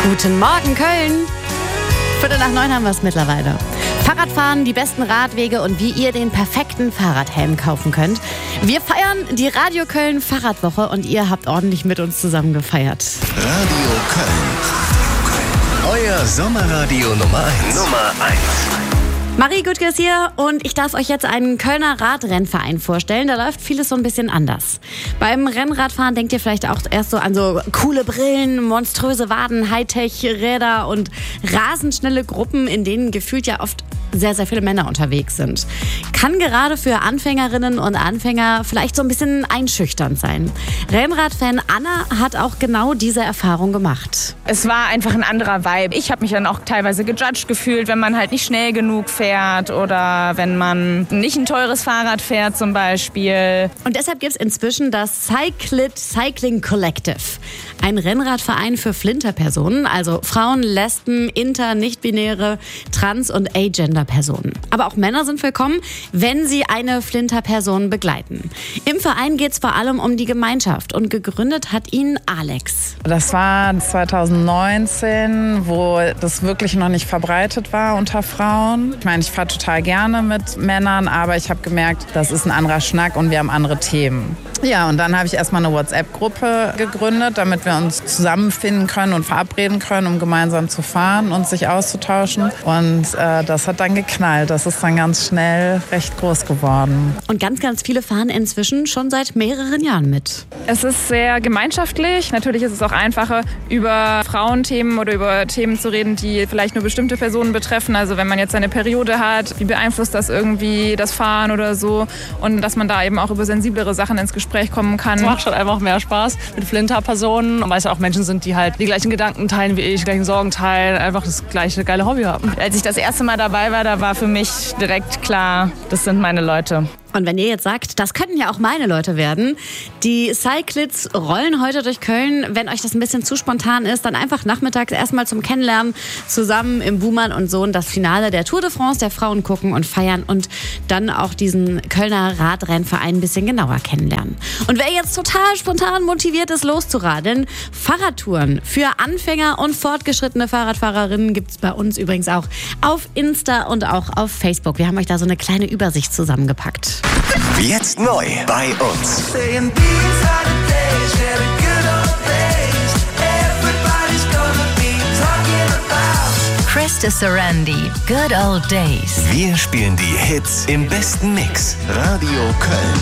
Guten Morgen, Köln. 8:45 haben wir es mittlerweile. Fahrradfahren, die besten Radwege und wie ihr den perfekten Fahrradhelm kaufen könnt. Wir feiern die Radio Köln Fahrradwoche und ihr habt ordentlich mit uns zusammen gefeiert. Radio Köln. Euer Sommerradio Nummer 1. Marie Güttges hier und ich darf euch jetzt einen Kölner Radrennverein vorstellen. Da läuft vieles so ein bisschen anders. Beim Rennradfahren denkt ihr vielleicht auch erst so an so coole Brillen, monströse Waden, Hightech-Räder und rasend schnelle Gruppen, in denen gefühlt ja oft sehr, sehr viele Männer unterwegs sind. Kann gerade für Anfängerinnen und Anfänger vielleicht so ein bisschen einschüchternd sein. Rennradfan Anna hat auch genau diese Erfahrung gemacht. Es war einfach ein anderer Vibe. Ich habe mich dann auch teilweise gejudged gefühlt, wenn man halt nicht schnell genug fährt oder wenn man nicht ein teures Fahrrad fährt zum Beispiel. Und deshalb gibt es inzwischen das Cycling Collective. Ein Rennradverein für Flinterpersonen, also Frauen, Lesben, Inter-, Nicht-binäre, Trans- und Agender-Personen. Aber auch Männer sind willkommen, wenn sie eine Flinterperson begleiten. Im Verein geht es vor allem um die Gemeinschaft und gegründet hat ihn Alex. Das war 2019, wo das wirklich noch nicht verbreitet war unter Frauen. Ich meine, ich fahre total gerne mit Männern, aber ich habe gemerkt, das ist ein anderer Schnack und wir haben andere Themen. Ja, und dann habe ich erstmal eine WhatsApp-Gruppe gegründet, damit wir uns zusammenfinden können und verabreden können, um gemeinsam zu fahren und sich auszutauschen. Und das hat dann geknallt. Das ist dann ganz schnell recht groß geworden. Und ganz, ganz viele fahren inzwischen schon seit mehreren Jahren mit. Es ist sehr gemeinschaftlich. Natürlich ist es auch einfacher, über Frauenthemen oder über Themen zu reden, die vielleicht nur bestimmte Personen betreffen. Also wenn man jetzt eine Periode hat, wie beeinflusst das irgendwie das Fahren oder so? Und dass man da eben auch über sensiblere Sachen ins Gespräch kommen kann. Es macht schon einfach mehr Spaß mit Flinter-Personen, weil es ja auch Menschen sind, die halt die gleichen Gedanken teilen wie ich, die gleichen Sorgen teilen, einfach das gleiche geile Hobby haben. Als ich das erste Mal dabei war, da war für mich direkt klar, das sind meine Leute. Und wenn ihr jetzt sagt, das könnten ja auch meine Leute werden, die Cyclids rollen heute durch Köln. Wenn euch das ein bisschen zu spontan ist, dann einfach nachmittags erstmal zum Kennenlernen zusammen im Buhmann und Sohn das Finale der Tour de France der Frauen gucken und feiern und dann auch diesen Kölner Radrennverein ein bisschen genauer kennenlernen. Und wer jetzt total spontan motiviert ist, loszuradeln, Fahrradtouren für Anfänger und fortgeschrittene Fahrradfahrerinnen gibt's bei uns übrigens auch auf Insta und auch auf Facebook. Wir haben euch da so eine kleine Übersicht zusammengepackt. Jetzt neu bei uns. Krista Sarandi, Good Old Days. Wir spielen die Hits im besten Mix. Radio Köln.